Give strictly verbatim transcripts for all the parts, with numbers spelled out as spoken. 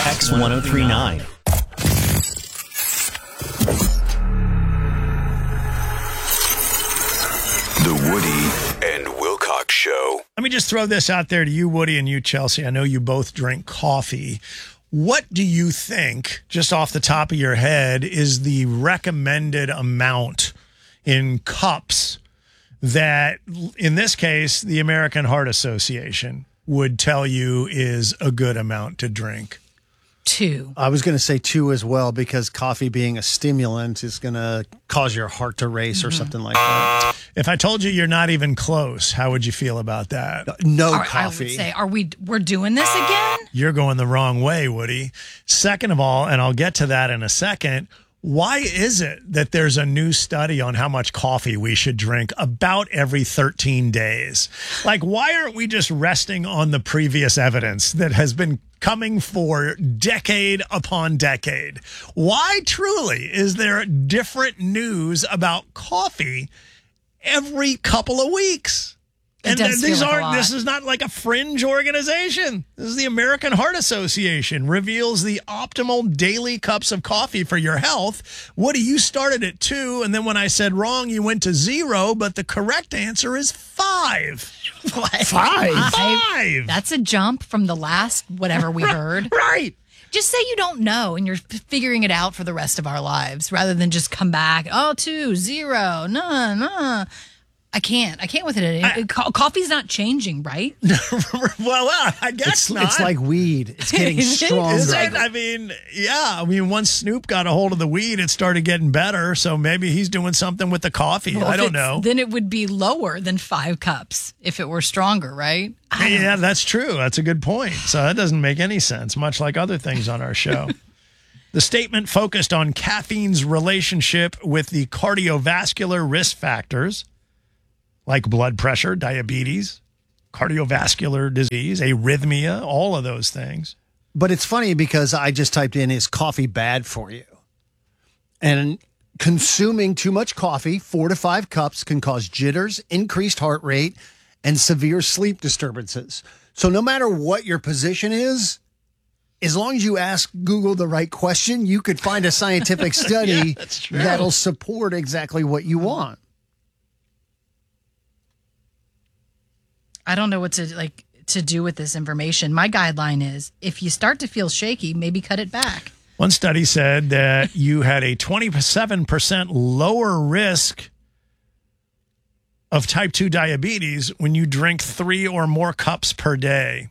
X ten thirty-nine. The Woody and Wilcox Show. Let me just throw this out there to you, Woody, and you, Chelsea. I know you both drink coffee. What do you think, just off the top of your head, is the recommended amount in cups that, in this case, the American Heart Association would tell you is a good amount to drink? Two. I was going to say two as well, because coffee being a stimulant is going to cause your heart to race or mm-hmm. something like that. If I told you you're not even close, how would you feel about that? No Are, coffee. I would say, are we, we're doing this again? You're going the wrong way, Woody. Second of all, and I'll get to that in a second, why is it that there's a new study on how much coffee we should drink about every thirteen days? Like, why aren't we just resting on the previous evidence that has been coming for decade upon decade? Why truly is there different news about coffee every couple of weeks? It And does these feel like a aren't, lot. this is not like a fringe organization. This is the American Heart Association reveals the optimal daily cups of coffee for your health. Woody, you started at two, and then when I said wrong, you went to zero, but the correct answer is five. What? Five? Five. That's a jump from the last whatever we heard. Right. Just say you don't know and you're figuring it out for the rest of our lives rather than just come back, oh, two, zero, no, no. I can't. I can't with it. I, it co- coffee's not changing, right? well, well, I guess It's, not. it's like weed. It's getting stronger. Is it? I mean, yeah. I mean, once Snoop got a hold of the weed, it started getting better. So maybe he's doing something with the coffee. Well, I if don't it's- know. Then it would be lower than five cups if it were stronger, right? I don't Yeah, know. that's true. That's a good point. So that doesn't make any sense, much like other things on our show. The statement focused on caffeine's relationship with the cardiovascular risk factors, like blood pressure, diabetes, cardiovascular disease, arrhythmia, all of those things. But it's funny because I just typed in, is coffee bad for you? And consuming too much coffee, four to five cups, can cause jitters, increased heart rate, and severe sleep disturbances. So no matter what your position is, as long as you ask Google the right question, you could find a scientific study Yeah, that's true. that'll support exactly what you want. I don't know what to like to do with this information. My guideline is if you start to feel shaky, maybe cut it back. One study said that you had a twenty-seven percent lower risk of type two diabetes when you drink three or more cups per day.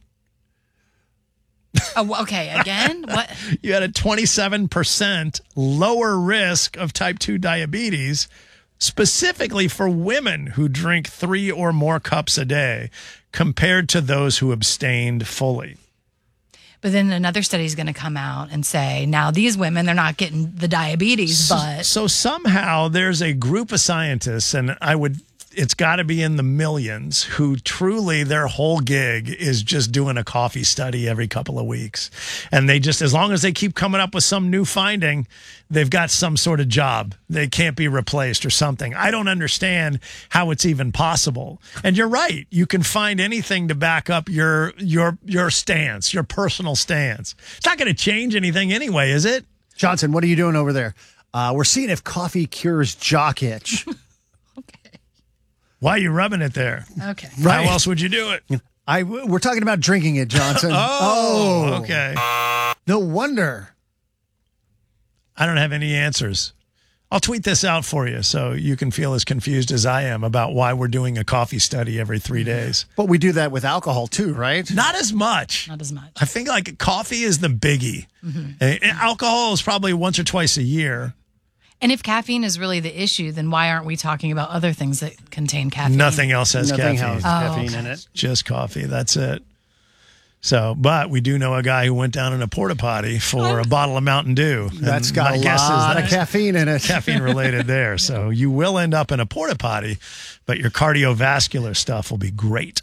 Oh, okay. Again, what? You had a twenty-seven percent lower risk of type two diabetes, specifically for women who drink three or more cups a day compared to those who abstained fully. But then another study is going to come out and say, now these women, they're not getting the diabetes, So, but so somehow there's a group of scientists, and I would, it's got to be in the millions, who truly their whole gig is just doing a coffee study every couple of weeks. And they just, as long as they keep coming up with some new finding, they've got some sort of job. They can't be replaced or something. I don't understand how it's even possible. And you're right. You can find anything to back up your, your, your stance, your personal stance. It's not going to change anything anyway, is it? Johnson, what are you doing over there? Uh, we're seeing if coffee cures jock itch. Why are you rubbing it there? okay. Right. How else would you do it? I, we're talking about drinking it, Johnson. Oh, okay. No wonder. I don't have any answers. I'll tweet this out for you so you can feel as confused as I am about why we're doing a coffee study every three days. But we do that with alcohol too, right? Not as much. Not as much. I think like coffee is the biggie. Mm-hmm. And alcohol is probably once or twice a year. And if caffeine is really the issue, then why aren't we talking about other things that contain caffeine? Nothing else has Nothing caffeine. has Oh, caffeine okay. in it. Just coffee. That's it. So, but we do know a guy who went down in a porta potty for a bottle of Mountain Dew. That's And got my a guess is lot of that's caffeine in it. caffeine related there. So you will end up in a porta potty, but your cardiovascular stuff will be great.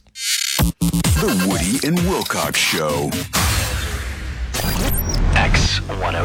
The Woody and Wilcox Show. X ten